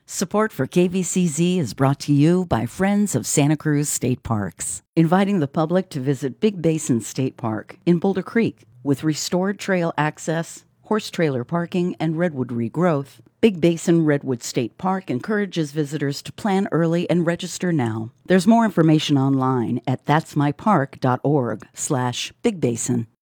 Support for KVCZ is brought to you by Friends of Santa Cruz State Parks, inviting the public to visit Big Basin State Park in Boulder Creek. With restored trail access, horse trailer parking, and redwood regrowth, Big Basin Redwood State Park encourages visitors to plan early and register now. There's more information online at that'smypark.org/bigbasin.